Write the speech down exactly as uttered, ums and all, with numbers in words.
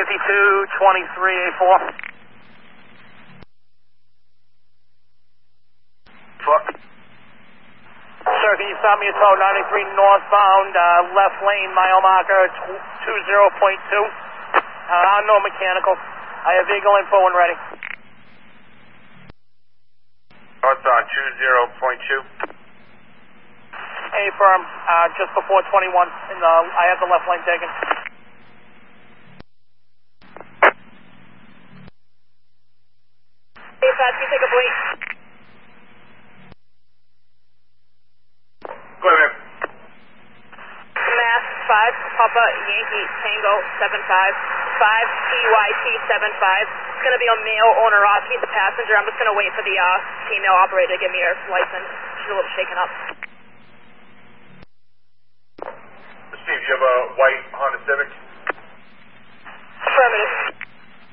fifty-two twenty-three A four. Fuck. Sir, can you stop me at twelve ninety-three northbound, uh, left lane, mile marker two zero point two. Uh, unknown mechanical. I have vehicle info when ready. Northbound two zero point two. A firm, uh, just before twenty-one. In the, I have the left lane taken. Hey, Fast, can you take a break? Go ahead. Mass five, Papa Yankee Tango seven five, five T Y T seven five. It's going to be a male owner off. He's a passenger. I'm just going to wait for the uh, female operator to give me her license. She's a little shaken up. Steve, you have a white Honda